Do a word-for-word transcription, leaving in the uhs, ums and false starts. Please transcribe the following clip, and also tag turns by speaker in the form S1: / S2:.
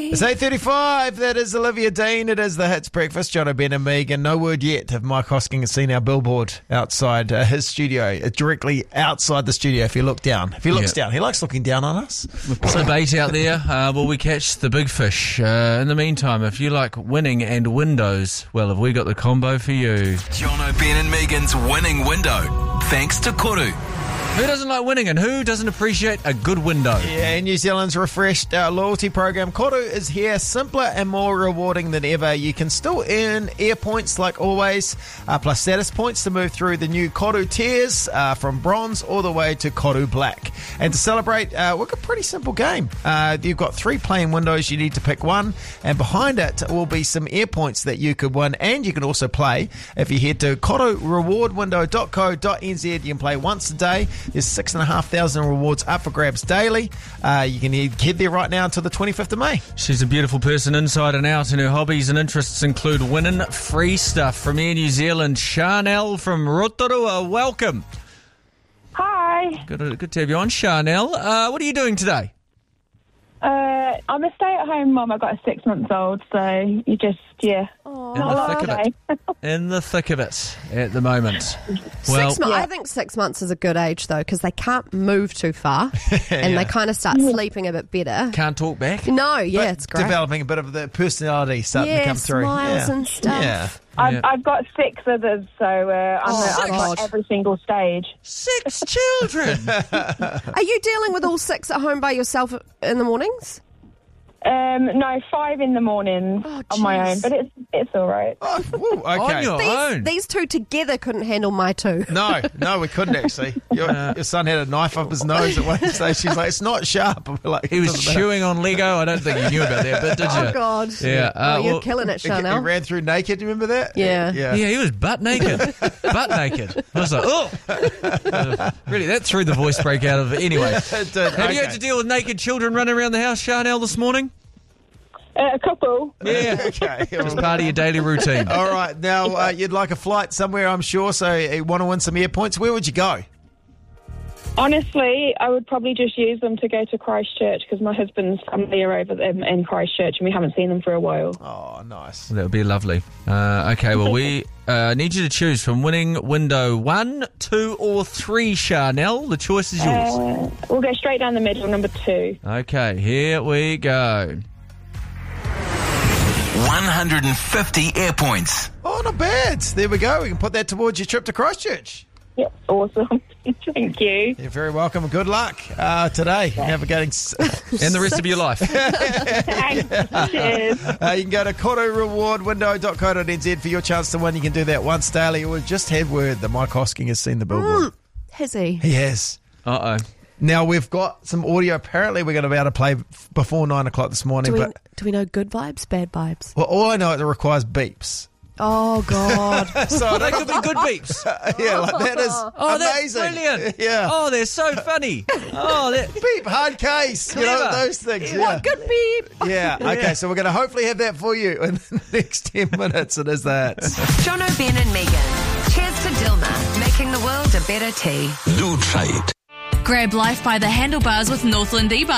S1: It's eight thirty-five. That is Olivia Dean. It is the Hits Breakfast. John O'Brien and Megan. No word yet if Mike Hosking has seen our billboard outside uh, his studio, uh, directly outside the studio. If you look down, if he looks
S2: Yeah.
S1: down, he likes looking down on us.
S2: So bait out there, uh, will we catch the big fish? Uh, in the meantime, if you like winning and windows, well, have we got the combo for you?
S3: John O'Brien and Megan's winning window. Thanks to Koru.
S2: Who doesn't like winning and who doesn't appreciate a good window?
S1: Yeah, New Zealand's refreshed uh, loyalty program, Koru, is here, simpler and more rewarding than ever. You can still earn air points like always, uh, plus status points to move through the new Koru tiers uh, from bronze all the way to Koru Black. And to celebrate, uh, we've got a pretty simple game. Uh, you've got three playing windows, you need to pick one, and behind it will be some air points that you could win, and you can also play. If you head to koru reward window dot co dot n z, you can play once a day. There's six and a half thousand rewards up for grabs daily. Uh, you can head there right now until the twenty-fifth of May.
S2: She's a beautiful person inside and out, and her hobbies and interests include winning free stuff from Air New Zealand. Chanel from Rotorua, welcome.
S4: Hi.
S2: Good, good to have you on, Chanel. Uh, what are you doing today?
S4: Uh, I'm a stay-at-home mum. I've got a six-month-old, so you just, yeah.
S2: In the thick of it. In the thick of it at the moment. Well,
S5: Six months.
S4: Yeah.
S5: I think six months is a good age, though, because they can't move too far and they kind of start sleeping a bit better.
S2: can't talk back.
S5: No, yeah,
S1: But
S5: it's great.
S1: Developing a bit of the personality starting
S5: Yeah,
S1: to come through.
S5: smiles
S1: yeah.
S5: and stuff.
S1: Yeah.
S4: I've,
S2: Yeah.
S4: I've got six others, so uh, I'm,
S5: Oh,
S4: uh, I've
S5: God.
S4: got every single stage.
S2: Six children.
S5: Are you dealing with all six at home by yourself in the mornings?
S4: Um, no, five in the morning
S5: Oh,
S4: on my
S5: jeez.
S4: own, but it's it's all right.
S1: Oh, woo, okay.
S2: On your
S5: These,
S2: own.
S5: these two together couldn't handle my two.
S1: No, no, we couldn't actually. Your, your son had a knife up his nose at one stage. She's like, it's not sharp. And we're like,
S2: He was
S1: "Doesn't matter."
S2: chewing on Lego. I don't think you knew about that, but did you?
S5: Oh, God.
S2: Yeah. Uh,
S5: oh, you're
S2: well,
S5: killing it,
S1: He, he
S5: Chanel.
S1: ran through naked. Do you remember that?
S5: Yeah.
S1: Yeah.
S2: Yeah, he was butt naked. butt naked. I was like, oh. Uh, really, that threw the voice break out of it. Anyway,
S1: It did.
S2: have you had
S1: Okay.
S2: to deal with naked children running around the house, Chanel, this morning?
S4: Uh, a couple.
S2: Yeah.
S1: Okay.
S2: Just part of your daily routine.
S1: All right. Now, uh, you'd like a flight somewhere, I'm sure, so you want to win some air points. Where would you go?
S4: Honestly, I would probably just use them to go to Christchurch because my husband's family are over them in Christchurch and we haven't seen them for a while.
S1: Oh, nice.
S2: That would be lovely. Uh, okay, well, we uh, need you to choose from winning window one, two, or three, Chanel. The choice is yours.
S4: Uh, we'll go straight down the middle, number two.
S2: Okay, here we go.
S3: one hundred fifty air points.
S1: Oh, not bad. There we go. We can put that towards your trip to Christchirch.
S4: Yep, awesome. Thank you.
S1: You're very welcome. Good luck uh, today navigating. S-
S2: And the rest of your life.
S4: Thanks. Cheers.
S1: uh, you can go to koru reward window dot co dot n z for your chance to win. You can do that once daily. We've just had word that Mike Hosking has seen the billboard.
S5: Has he?
S1: He has.
S2: Uh-oh.
S1: Now, we've got some audio. Apparently, we're going to be able to play f- before nine o'clock this morning.
S5: Do we,
S1: But
S5: do we know good vibes, bad vibes?
S1: well, all I know is it requires beeps.
S5: Oh, God.
S1: So I
S2: They
S1: don't
S2: could be good beeps.
S1: yeah, like that is
S2: Oh, that's
S1: amazing.
S2: brilliant.
S1: Yeah.
S2: Oh, they're so funny. Oh, that...
S1: Beep, hard case. You know,
S2: Clever.
S1: those things. Yeah.
S5: What good beep?
S1: Yeah, okay, so we're going to hopefully have that for you in the next ten minutes. It is that.
S6: John O'Brien and Megan. Cheers to Dilma, making the world a better tea.
S3: Lube Trade.
S7: Grab life by the handlebars with Northland e-bike.